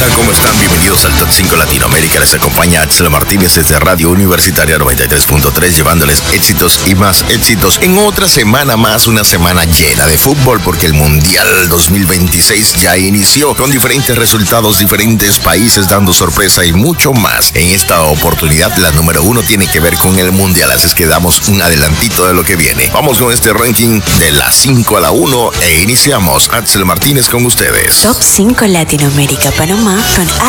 ¿Cómo están? Bienvenidos al Top 5 Latinoamérica. Les acompaña Axel Martínez desde Radio Universitaria 93.3, llevándoles éxitos y más éxitos en otra semana más, una semana llena de fútbol, porque el Mundial 2026 ya inició con diferentes resultados, diferentes países dando sorpresa y mucho más. En esta oportunidad, la número 1 tiene que ver con el Mundial, así es que damos un adelantito de lo que viene. Vamos con este ranking de la 5 a la 1 e iniciamos. Axel Martínez con ustedes. Top 5 Latinoamérica Panamá con